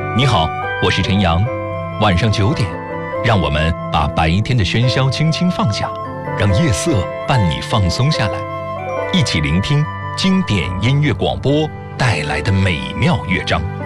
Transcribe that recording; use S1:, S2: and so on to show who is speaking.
S1: 你好，我是陈阳。晚上9点，让我们把白天的喧嚣轻轻放下，让夜色伴你放松下来，一起聆听经典音乐广播带来的美妙乐章。